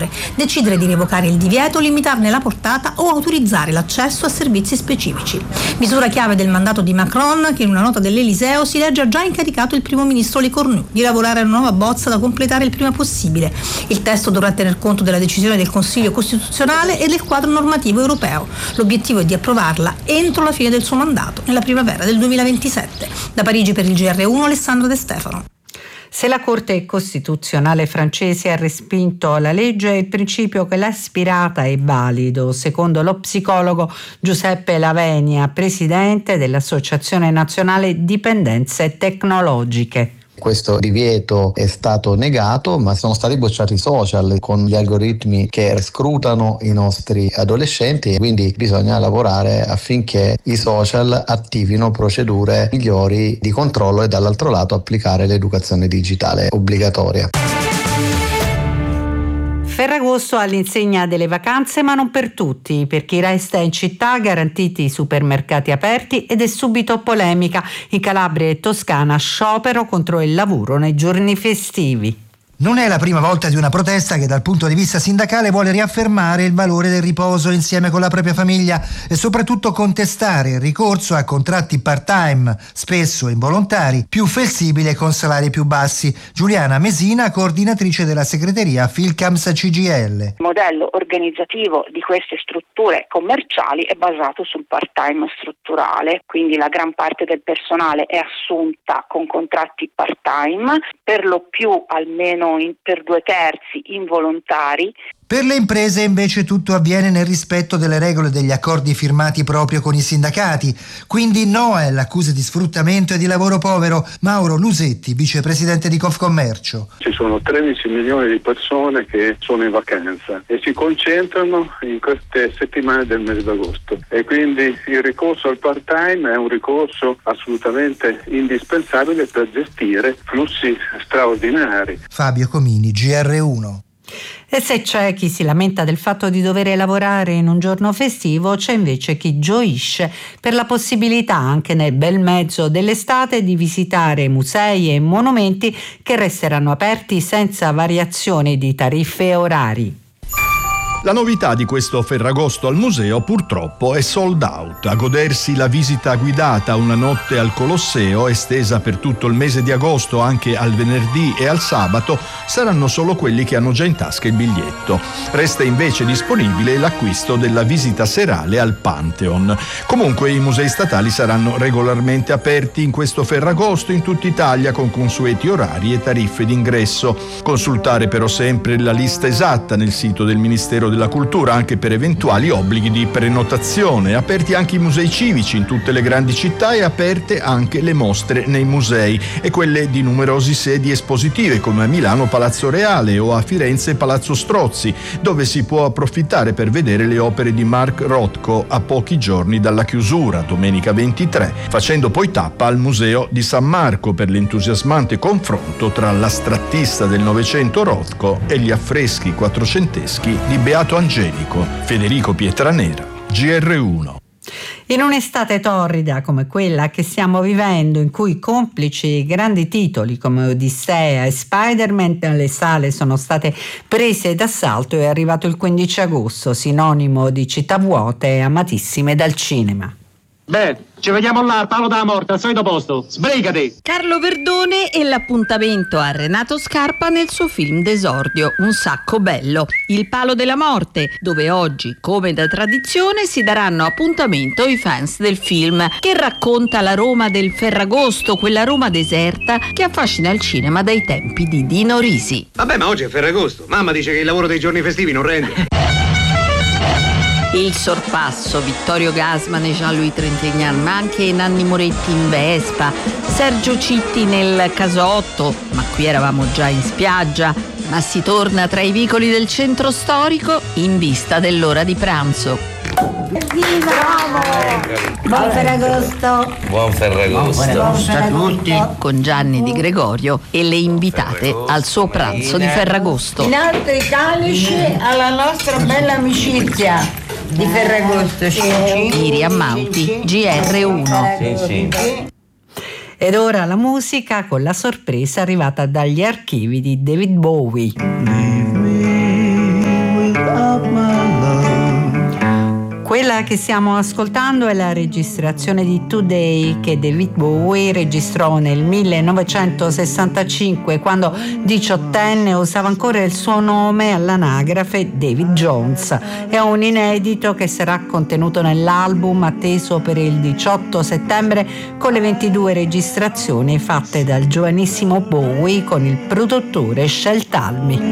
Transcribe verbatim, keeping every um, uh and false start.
settembre, decidere di revocare il divieto, limitarne la portata o autorizzare l'accesso a servizi specifici. Misura chiave del mandato di Macron, che in una nota dell'Eliseo si legge ha già incaricato il primo ministro Le Cornu di lavorare a una nuova bozza da completare il prima possibile. Il testo dovrà tener conto della decisione del Consiglio Costituzionale e del quadro normativo europeo. L'obiettivo è di approvarla entro la fine del suo mandato, nella primavera del duemilaventisette. Da Parigi per il G R uno, Alessandra De Stefano. Se la Corte Costituzionale francese ha respinto la legge, è il principio che l'aspirata è valido, secondo lo psicologo Giuseppe Lavenia, presidente dell'Associazione Nazionale Dipendenze Tecnologiche. Questo divieto è stato negato, ma sono stati bocciati i social con gli algoritmi che scrutano i nostri adolescenti, e quindi bisogna lavorare affinché i social attivino procedure migliori di controllo e dall'altro lato applicare l'educazione digitale obbligatoria. Ferragosto all'insegna delle vacanze, ma non per tutti. Per chi resta in città, garantiti i supermercati aperti ed è subito polemica. In Calabria e Toscana sciopero contro il lavoro nei giorni festivi. Non è la prima volta di una protesta che dal punto di vista sindacale vuole riaffermare il valore del riposo insieme con la propria famiglia e soprattutto contestare il ricorso a contratti part-time, spesso involontari, più flessibili e con salari più bassi. Giuliana Mesina, coordinatrice della segreteria Filcams C G I L. Il modello organizzativo di queste strutture commerciali è basato sul part-time strutturale, quindi la gran parte del personale è assunta con contratti part-time, per lo più almeno in, per due terzi involontari. Per le imprese invece tutto avviene nel rispetto delle regole degli accordi firmati proprio con i sindacati, quindi no alle accuse di sfruttamento e di lavoro povero. Mauro Lusetti, vicepresidente di Confcommercio. Ci sono tredici milioni di persone che sono in vacanza e si concentrano in queste settimane del mese d'agosto, e quindi il ricorso al part-time è un ricorso assolutamente indispensabile per gestire flussi straordinari. Fabio Comini, G R uno. E se c'è chi si lamenta del fatto di dover lavorare in un giorno festivo, c'è invece chi gioisce per la possibilità, anche nel bel mezzo dell'estate, di visitare musei e monumenti che resteranno aperti senza variazioni di tariffe e orari. La novità di questo Ferragosto al museo purtroppo è sold out. A godersi la visita guidata una notte al Colosseo, estesa per tutto il mese di agosto anche al venerdì e al sabato, saranno solo quelli che hanno già in tasca il biglietto. Resta invece disponibile l'acquisto della visita serale al Pantheon. Comunque i musei statali saranno regolarmente aperti in questo Ferragosto in tutta Italia con consueti orari e tariffe d'ingresso. Consultare però sempre la lista esatta nel sito del Ministero della Cultura anche per eventuali obblighi di prenotazione. Aperti anche i musei civici in tutte le grandi città e aperte anche le mostre nei musei e quelle di numerosi sedi espositive come a Milano Palazzo Reale o a Firenze Palazzo Strozzi, dove si può approfittare per vedere le opere di Mark Rothko a pochi giorni dalla chiusura, domenica ventitré, facendo poi tappa al Museo di San Marco per l'entusiasmante confronto tra l'astrattista del Novecento Rothko e gli affreschi quattrocenteschi di Beato Angelico. Federico Pietranera, G R uno. In un'estate torrida come quella che stiamo vivendo, in cui complici grandi titoli come Odissea e Spider-Man, le sale sono state prese d'assalto, è arrivato il quindici agosto, sinonimo di città vuote e amatissime dal cinema. Beh, ci vediamo là al palo della morte, al solito posto. Sbrigati! Carlo Verdone e l'appuntamento a Renato Scarpa nel suo film d'esordio, Un sacco bello, Il palo della morte, dove oggi, come da tradizione, si daranno appuntamento i fans del film, che racconta la Roma del Ferragosto, quella Roma deserta che affascina il cinema dai tempi di Dino Risi. Vabbè, ma oggi è Ferragosto. Mamma dice che il lavoro dei giorni festivi non rende. Il sorpasso, Vittorio Gassman e Jean-Louis Trintignant, ma anche Nanni Moretti in Vespa, Sergio Citti nel casotto, ma qui eravamo già in spiaggia, ma si torna tra i vicoli del centro storico in vista dell'ora di pranzo. Bravo! Buon Ferragosto! Buon Ferragosto! Buon Ferragosto a tutti! Con Gianni Di Gregorio e le invitate Ferragosto, al suo pranzo Marina. Di Ferragosto. In altri calici alla nostra bella amicizia di Ferragosto. Miriam Mauti, G R uno. Sì, sì. Ed ora la musica con la sorpresa arrivata dagli archivi di David Bowie. Leave me Quella che stiamo ascoltando è la registrazione di Today che David Bowie registrò nel millenovecentosessantacinque, quando diciottenne usava ancora il suo nome all'anagrafe David Jones. È un inedito che sarà contenuto nell'album atteso per il diciotto settembre, con le ventidue registrazioni fatte dal giovanissimo Bowie con il produttore Shel Talmy.